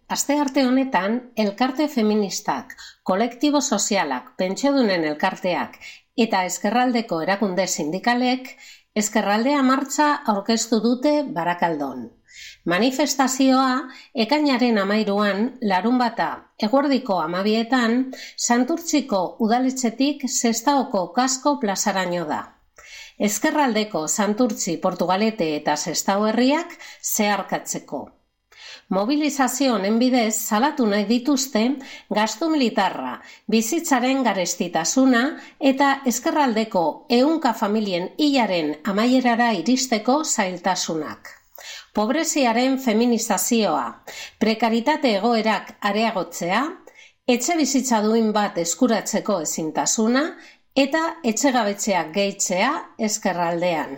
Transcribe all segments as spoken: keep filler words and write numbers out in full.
Astearte honetan, elkarte feministak, kolektibo sozialak, pentsiodunen elkarteak eta ezkerraldeko erakunde sindikalek ezkerraldea martxa aurkeztu dute Barakaldon. Manifestazioa ekainaren hamairuan larunbata eguerdiko hamabietan Santurtziko udaletxetik Sestaoko Kasko plazaraino da. Ezkerraldeko Santurtzi, Portugalete eta Sestao herriak zeharkatzeko. Mobilizazio honen bidez salatu nahi dituzte gastu militarra, bizitzaren garestitasuna eta ezkerraldeko ehunka familien hilaren amaierara iristeko zailtasunak. Pobreziaren feminizazioa, prekaritate egoerak areagotzea, etxe bizitza duin bat eskuratzeko ezintasuna eta etxegabetzeak gehitzea ezkerraldean.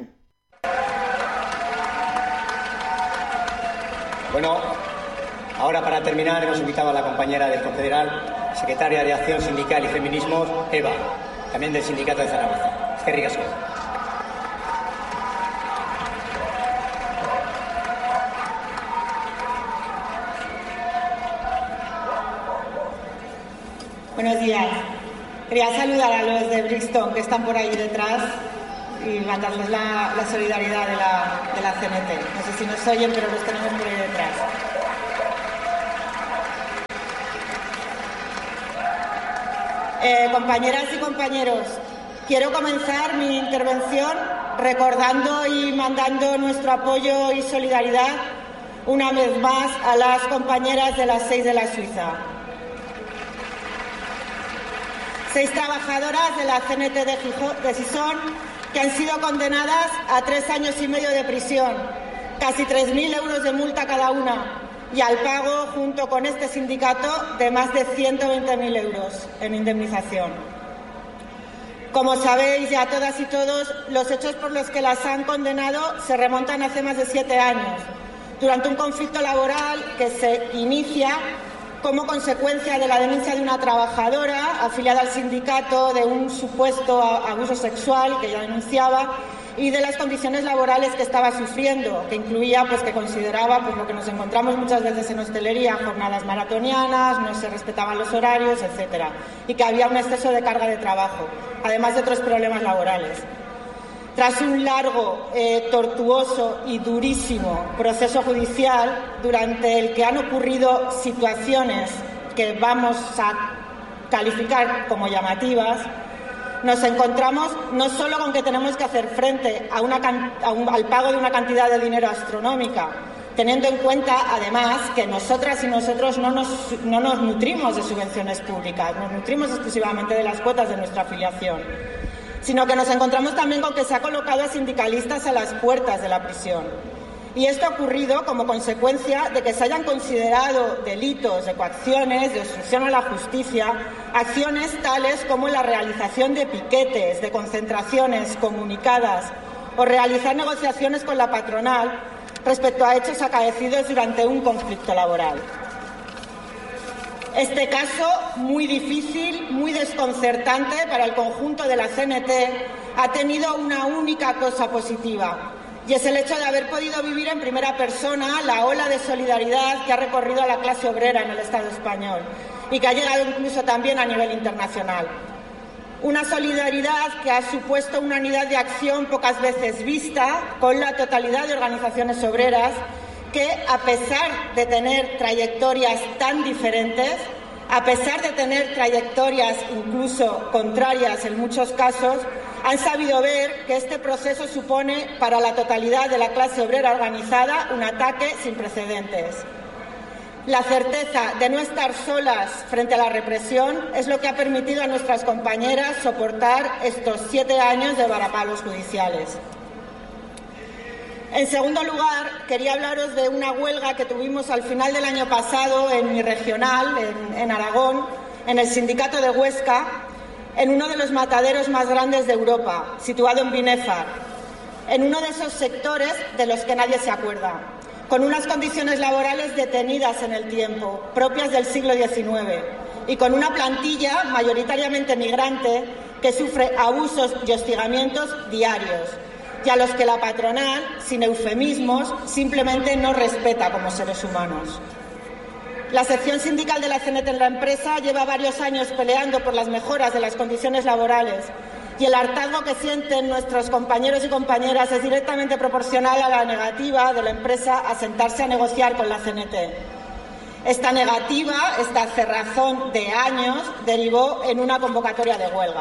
Bueno, ahora para terminar hemos invitado a la compañera del Confederal, secretaria de Acción Sindical y Feminismo, Eva, también del Sindicato de Zaragoza. Eskerrik asko. Buenos días. Quería saludar a los de Brixton que están por ahí detrás y mandarles la, la solidaridad de la, de la C N T. No sé si nos oyen, pero los tenemos por ahí detrás. Eh, compañeras y compañeros, quiero comenzar mi intervención recordando y mandando nuestro apoyo y solidaridad una vez más a las compañeras de las seis de la Suiza. Seis trabajadoras de la C N T de, de Sison que han sido condenadas a tres años y medio de prisión, casi tres mil euros de multa cada una y al pago, junto con este sindicato, de más de ciento veinte mil euros en indemnización. Como sabéis ya todas y todos, los hechos por los que las han condenado se remontan hace más de siete años, durante un conflicto laboral que se inicia como consecuencia de la denuncia de una trabajadora afiliada al sindicato de un supuesto abuso sexual que ella denunciaba y de las condiciones laborales que estaba sufriendo, que incluía pues que consideraba pues lo que nos encontramos muchas veces en hostelería, jornadas maratonianas, no se respetaban los horarios, etcétera, y que había un exceso de carga de trabajo, además de otros problemas laborales. Tras un largo, eh, tortuoso y durísimo proceso judicial, durante el que han ocurrido situaciones que vamos a calificar como llamativas, nos encontramos no solo con que tenemos que hacer frente a una, a un, al pago de una cantidad de dinero astronómica, teniendo en cuenta, además, que nosotras y nosotros no nos, no nos nutrimos de subvenciones públicas, nos nutrimos exclusivamente de las cuotas de nuestra afiliación, sino que nos encontramos también con que se ha colocado a sindicalistas a las puertas de la prisión. Y esto ha ocurrido como consecuencia de que se hayan considerado delitos de coacciones, de obstrucción a la justicia, acciones tales como la realización de piquetes, de concentraciones comunicadas o realizar negociaciones con la patronal respecto a hechos acaecidos durante un conflicto laboral. Este caso, muy difícil, muy desconcertante para el conjunto de la C N T, ha tenido una única cosa positiva, y es el hecho de haber podido vivir en primera persona la ola de solidaridad que ha recorrido a la clase obrera en el Estado español y que ha llegado incluso también a nivel internacional. Una solidaridad que ha supuesto una unidad de acción pocas veces vista con la totalidad de organizaciones obreras que, a pesar de tener trayectorias tan diferentes, a pesar de tener trayectorias incluso contrarias en muchos casos, han sabido ver que este proceso supone para la totalidad de la clase obrera organizada un ataque sin precedentes. La certeza de no estar solas frente a la represión es lo que ha permitido a nuestras compañeras soportar estos siete años de varapalos judiciales. En segundo lugar, quería hablaros de una huelga que tuvimos al final del año pasado en mi regional, en, en Aragón, en el sindicato de Huesca, en uno de los mataderos más grandes de Europa, situado en Binéfar, en uno de esos sectores de los que nadie se acuerda, con unas condiciones laborales detenidas en el tiempo, propias del siglo diecinueve, y con una plantilla mayoritariamente migrante que sufre abusos y hostigamientos diarios, y a los que la patronal, sin eufemismos, simplemente no respeta como seres humanos. La sección sindical de la C N T en la empresa lleva varios años peleando por las mejoras de las condiciones laborales y el hartazgo que sienten nuestros compañeros y compañeras es directamente proporcional a la negativa de la empresa a sentarse a negociar con la C N T. Esta negativa, esta cerrazón de años, derivó en una convocatoria de huelga.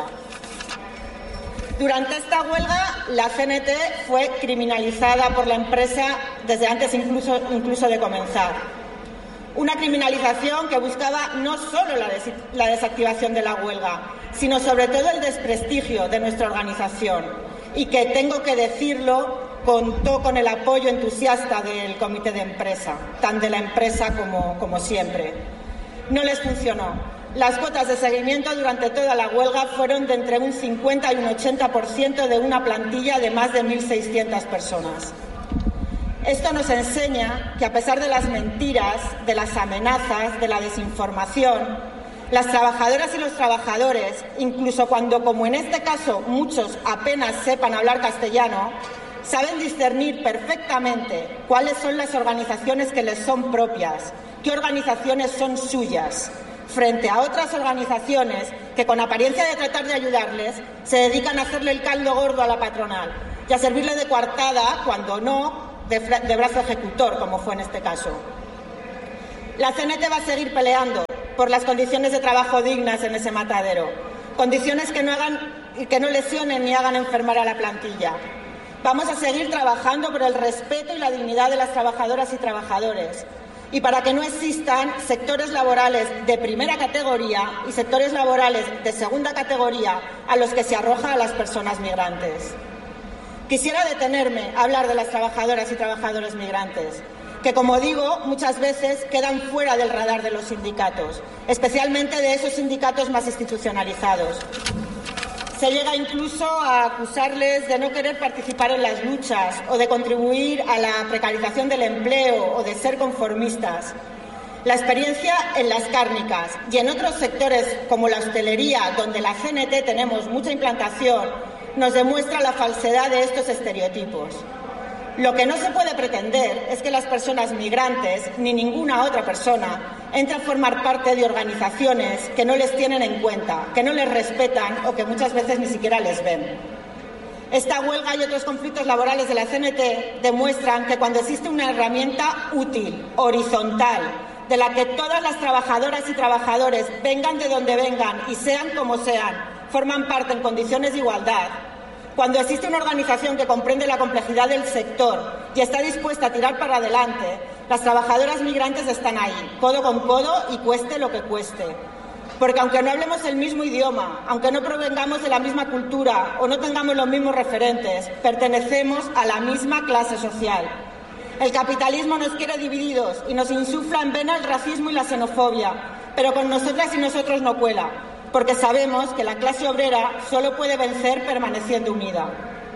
Durante esta huelga, la C N T fue criminalizada por la empresa desde antes incluso, incluso de comenzar. Una criminalización que buscaba no solo la, des la desactivación de la huelga, sino sobre todo el desprestigio de nuestra organización y que, tengo que decirlo, contó con el apoyo entusiasta del comité de empresa, tan de la empresa como, como siempre. No les funcionó. Las cuotas de seguimiento durante toda la huelga fueron de entre un cincuenta y un ochenta por ciento de una plantilla de más de mil seiscientas personas. Esto nos enseña que, a pesar de las mentiras, de las amenazas, de la desinformación, las trabajadoras y los trabajadores, incluso cuando, como en este caso, muchos apenas sepan hablar castellano, saben discernir perfectamente cuáles son las organizaciones que les son propias, qué organizaciones son suyas, frente a otras organizaciones que, con apariencia de tratar de ayudarles, se dedican a hacerle el caldo gordo a la patronal y a servirle de coartada, cuando no, de, de brazo ejecutor, como fue en este caso. La C N T va a seguir peleando por las condiciones de trabajo dignas en ese matadero, condiciones que no hagan, que no lesionen ni hagan enfermar a la plantilla. Vamos a seguir trabajando por el respeto y la dignidad de las trabajadoras y trabajadores, y para que no existan sectores laborales de primera categoría y sectores laborales de segunda categoría a los que se arroja a las personas migrantes. Quisiera detenerme a hablar de las trabajadoras y trabajadores migrantes, que, como digo, muchas veces quedan fuera del radar de los sindicatos, especialmente de esos sindicatos más institucionalizados. Se llega incluso a acusarles de no querer participar en las luchas o de contribuir a la precarización del empleo o de ser conformistas. La experiencia en las cárnicas y en otros sectores como la hostelería, donde la C N T tenemos mucha implantación, nos demuestra la falsedad de estos estereotipos. Lo que no se puede pretender es que las personas migrantes, ni ninguna otra persona, entre a formar parte de organizaciones que no les tienen en cuenta, que no les respetan o que muchas veces ni siquiera les ven. Esta huelga y otros conflictos laborales de la C N T demuestran que cuando existe una herramienta útil, horizontal, de la que todas las trabajadoras y trabajadores, vengan de donde vengan y sean como sean, forman parte en condiciones de igualdad, cuando existe una organización que comprende la complejidad del sector y está dispuesta a tirar para adelante, las trabajadoras migrantes están ahí, codo con codo y cueste lo que cueste. Porque aunque no hablemos el mismo idioma, aunque no provengamos de la misma cultura o no tengamos los mismos referentes, pertenecemos a la misma clase social. El capitalismo nos quiere divididos y nos insufla en vena el racismo y la xenofobia, pero con nosotras y nosotros no cuela, porque sabemos que la clase obrera solo puede vencer permaneciendo unida.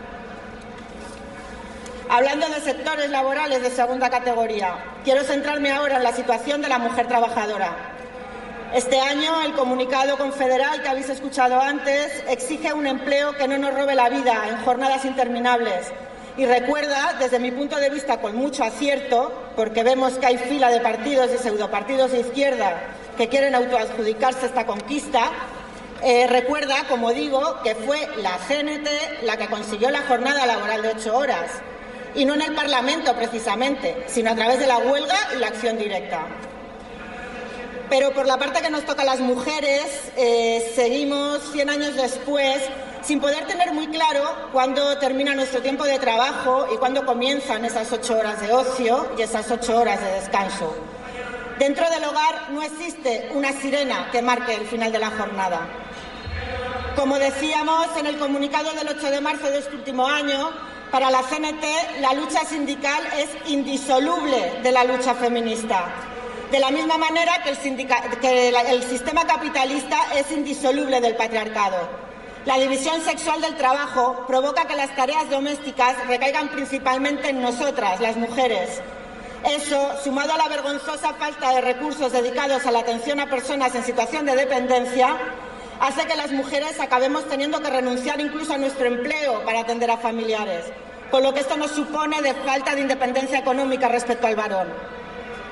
Hablando de sectores laborales de segunda categoría, quiero centrarme ahora en la situación de la mujer trabajadora. Este año, el comunicado confederal que habéis escuchado antes exige un empleo que no nos robe la vida en jornadas interminables y recuerda, desde mi punto de vista con mucho acierto, porque vemos que hay fila de partidos y pseudopartidos de izquierda que quieren autoadjudicarse esta conquista, eh, recuerda, como digo, que fue la C N T la que consiguió la jornada laboral de ocho horas, y no en el Parlamento precisamente, sino a través de la huelga y la acción directa. Pero por la parte que nos toca a las mujeres, eh, seguimos cien años después sin poder tener muy claro cuándo termina nuestro tiempo de trabajo y cuándo comienzan esas ocho horas de ocio y esas ocho horas de descanso. Dentro del hogar no existe una sirena que marque el final de la jornada. Como decíamos en el comunicado del ocho de marzo de este último año, para la C N T la lucha sindical es indisoluble de la lucha feminista. De la misma manera que el, sindica- que el sistema capitalista es indisoluble del patriarcado. La división sexual del trabajo provoca que las tareas domésticas recaigan principalmente en nosotras, las mujeres. Eso, sumado a la vergonzosa falta de recursos dedicados a la atención a personas en situación de dependencia, hace que las mujeres acabemos teniendo que renunciar incluso a nuestro empleo para atender a familiares, con lo que esto nos supone de falta de independencia económica respecto al varón.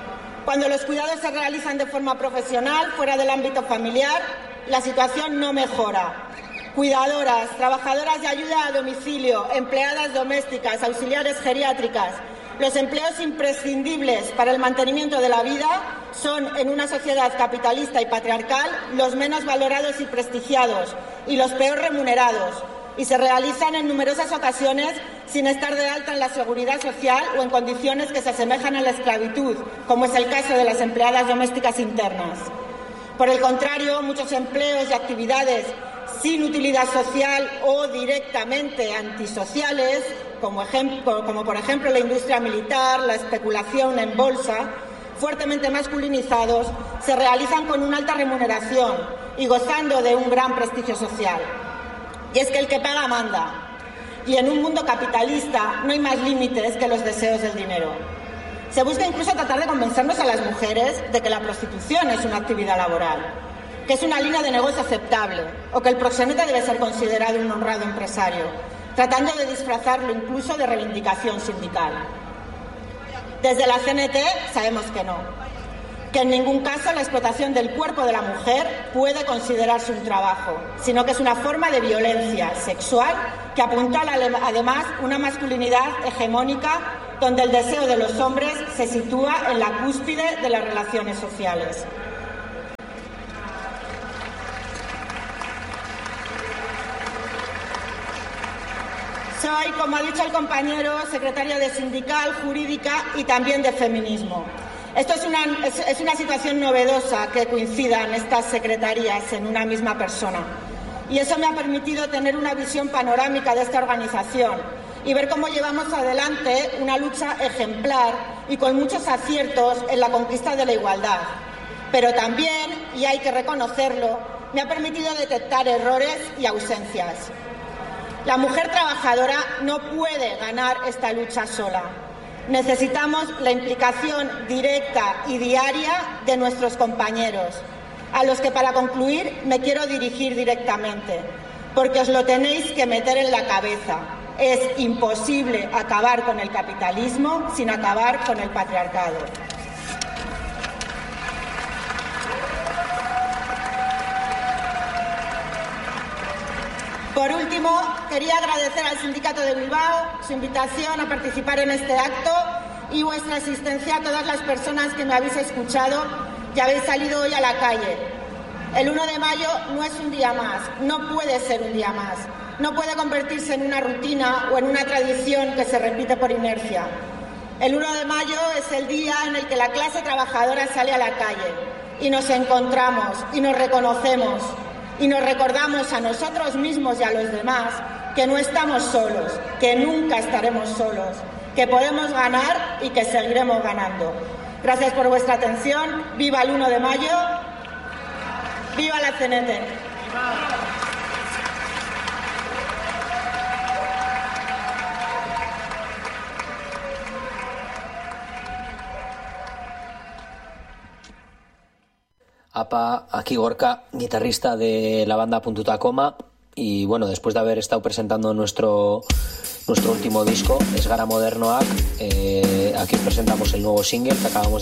Cuando los cuidados se realizan de forma profesional, fuera del ámbito familiar, la situación no mejora. Cuidadoras, trabajadoras de ayuda a domicilio, empleadas domésticas, auxiliares geriátricas. Los empleos imprescindibles para el mantenimiento de la vida son, en una sociedad capitalista y patriarcal, los menos valorados y prestigiados y los peor remunerados, y se realizan en numerosas ocasiones sin estar de alta en la seguridad social o en condiciones que se asemejan a la esclavitud, como es el caso de las empleadas domésticas internas. Por el contrario, muchos empleos y actividades sin utilidad social o directamente antisociales, como, ejemplo, como por ejemplo la industria militar, la especulación en bolsa, fuertemente masculinizados, se realizan con una alta remuneración y gozando de un gran prestigio social. Y es que el que paga manda. Y en un mundo capitalista no hay más límites que los deseos del dinero. Se busca incluso tratar de convencernos a las mujeres de que la prostitución es una actividad laboral, que es una línea de negocio aceptable o que el proxeneta debe ser considerado un honrado empresario, tratando de disfrazarlo incluso de reivindicación sindical. Desde la C N T sabemos que no, que en ningún caso la explotación del cuerpo de la mujer puede considerarse un trabajo, sino que es una forma de violencia sexual que apuntala además una masculinidad hegemónica donde el deseo de los hombres se sitúa en la cúspide de las relaciones sociales. Soy, como ha dicho el compañero, secretaria de Sindical, Jurídica y también de Feminismo. Esto es una, es, es una situación novedosa que coincidan estas secretarías en una misma persona. Y eso me ha permitido tener una visión panorámica de esta organización y ver cómo llevamos adelante una lucha ejemplar y con muchos aciertos en la conquista de la igualdad. Pero también, y hay que reconocerlo, me ha permitido detectar errores y ausencias. La mujer trabajadora no puede ganar esta lucha sola. Necesitamos la implicación directa y diaria de nuestros compañeros, a los que, para concluir, me quiero dirigir directamente, porque os lo tenéis que meter en la cabeza. Es imposible acabar con el capitalismo sin acabar con el patriarcado. Por último, quería agradecer al Sindicato de Bilbao su invitación a participar en este acto y vuestra asistencia a todas las personas que me habéis escuchado y habéis salido hoy a la calle. El uno de mayo no es un día más, no puede ser un día más, no puede convertirse en una rutina o en una tradición que se repite por inercia. El uno de mayo es el día en el que la clase trabajadora sale a la calle y nos encontramos y nos reconocemos. Y nos recordamos a nosotros mismos y a los demás que no estamos solos, que nunca estaremos solos, que podemos ganar y que seguiremos ganando. Gracias por vuestra atención. ¡Viva el uno de mayo! ¡Viva la C N T! Apa, aquí Gorka, guitarrista de la banda Puntuta Coma, y bueno, después de haber estado presentando nuestro nuestro último disco, Esgara Modernoak, eh, aquí presentamos el nuevo single que acabamos